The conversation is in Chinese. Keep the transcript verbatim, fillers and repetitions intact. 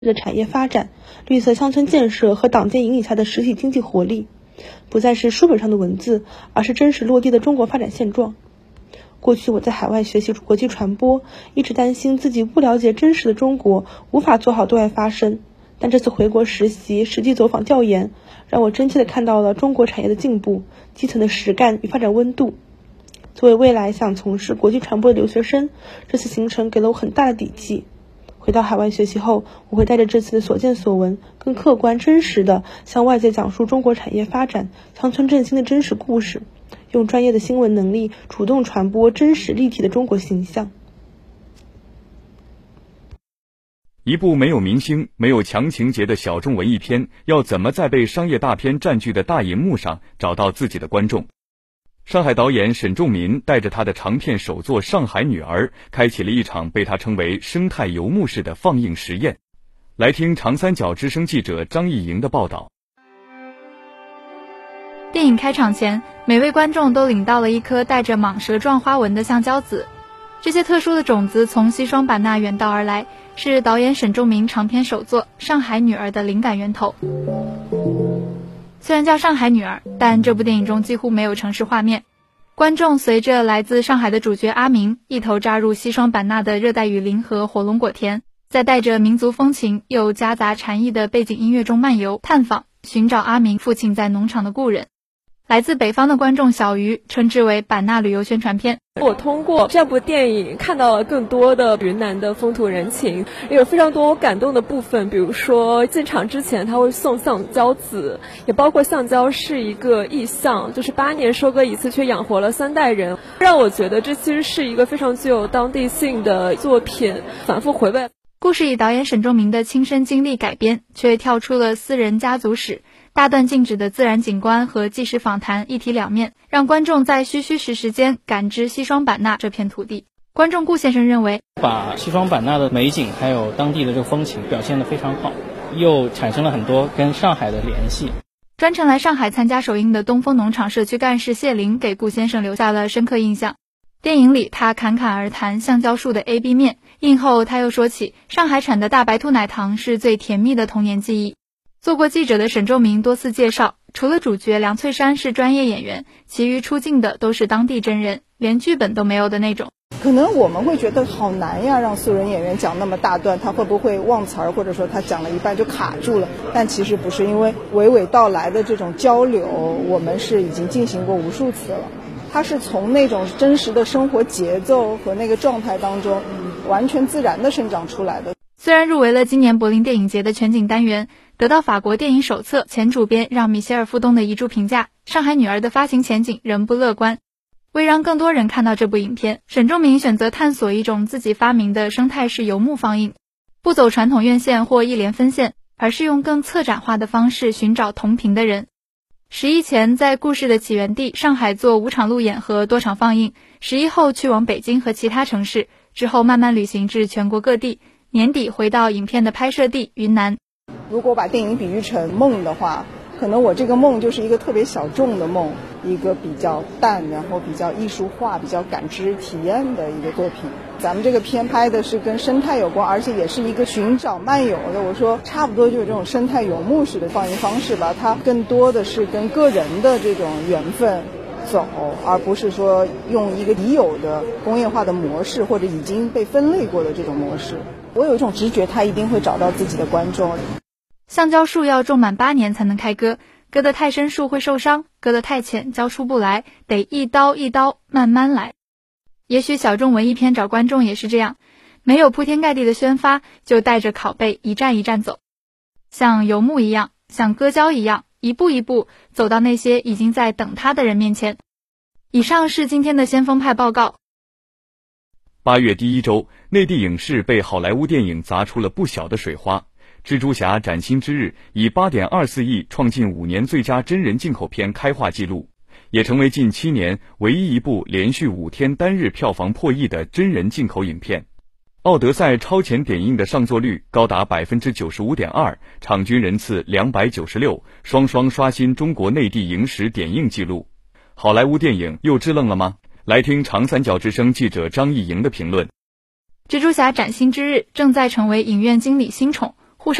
的产业发展、绿色乡村建设和党建引领下的实体经济活力，不再是书本上的文字，而是真实落地的中国发展现状。过去我在海外学习国际传播，一直担心自己不了解真实的中国，无法做好对外发声。但这次回国实习、实际走访调研，让我真切地看到了中国产业的进步、基层的实干与发展温度。作为未来想从事国际传播的留学生，这次行程给了我很大的底气。回到海外学习后，我会带着这次的所见所闻，更客观真实地向外界讲述中国产业发展、乡村振兴的真实故事，用专业的新闻能力主动传播真实立体的中国形象。 一部没有明星、没有强情节的小众文艺片，要怎么在被商业大片占据的大荧幕上找到自己的观众？上海导演沈仲民带着他的长片首作《上海女儿》，开启了一场被他称为生态游牧式的放映实验。来听长三角之声记者张艺莹的报道。 电影开场前，每位观众都领到了一颗带着蟒蛇状花纹的橡胶籽，这些特殊的种子从西双版纳远道而来，是导演沈仲民长篇首作《上海女儿》的灵感源头。虽然叫上海女儿，但这部电影中几乎没有城市画面，观众随着来自上海的主角阿明一头扎入西双版纳的热带雨林和火龙果田，在带着民族风情又夹杂禅意的背景音乐中漫游探访，寻找阿明父亲在农场的故人。来自北方的观众小鱼称之为版纳旅游宣传片。 我通过这部电影看到了更多的云南的风土人情，也有非常多我感动的部分，比如说进场之前他会送橡胶籽，也包括橡胶是一个意象，就是八年收割一次却养活了三代人，让我觉得这其实是一个非常具有当地性的作品。反复回味， 故事以导演沈仲民的亲身经历改编，却跳出了私人家族史，大段静止的自然景观和纪实访谈一体两面，让观众在虚虚实实间感知西双版纳这片土地。观众顾先生认为， 把西双版纳的美景还有当地的这个风情表现得非常好，又产生了很多跟上海的联系。 专程来上海参加首映的东风农场社区干事谢林给顾先生留下了深刻印象。电影里他侃侃而谈橡胶树的 A B 面，映后他又说起上海产的大白兔奶糖是最甜蜜的童年记忆。做过记者的沈仲民多次介绍，除了主角梁翠珊是专业演员，其余出镜的都是当地真人，连剧本都没有的那种。 可能我们会觉得好难呀，让素人演员讲那么大段，他会不会忘词儿，或者说他讲了一半就卡住了？但其实不是，因为娓娓道来的这种交流，我们是已经进行过无数次了。他是从那种真实的生活节奏和那个状态当中，完全自然的生长出来的。 虽然入围了今年柏林电影节的全景单元，得到法国电影手册前主编让·米歇尔·富东的遗著评价，上海女儿的发行前景仍不乐观。为让更多人看到这部影片，沈仲民选择探索一种自己发明的生态式游牧放映，不走传统院线或一连分线，而是用更策展化的方式寻找同频的人。十一前在故事的起源地上海做五场路演和多场放映，十一后去往北京和其他城市，之后慢慢旅行至全国各地，年底回到影片的拍摄地云南。 如果把电影比喻成梦的话，可能我这个梦就是一个特别小众的梦，一个比较淡，然后比较艺术化、比较感知体验的一个作品。咱们这个片拍的是跟生态有关，而且也是一个寻找漫游的，我说差不多就是这种生态游牧式的放映方式吧，它更多的是跟个人的这种缘分走，而不是说用一个已有的工业化的模式或者已经被分类过的这种模式。我有一种直觉，它一定会找到自己的观众。 橡胶树要种满八年才能开割，割得太深树会受伤，割得太浅胶出不来，得一刀一刀慢慢来。也许小众文艺片找观众也是这样，没有铺天盖地的宣发，就带着拷贝一站一站走，像游牧一样，像割胶一样，一步一步走到那些已经在等他的人面前。以上是今天的先锋派报告。 八月第一周，内地影视被好莱坞电影砸出了不小的水花。蜘蛛侠崭新之日以 八点二四亿创进五年最佳真人进口片开画纪录，也成为近七年唯一一部连续五天单日票房破亿的真人进口影片。奥德赛超前点映的上座率高达 百分之九十五点二， 场均人次两百九十六，双双刷新中国内地影史点映纪录。好莱坞电影又支棱了吗？来听长三角之声记者张艺莹的评论。 蜘蛛侠崭新之日正在成为影院经理新宠，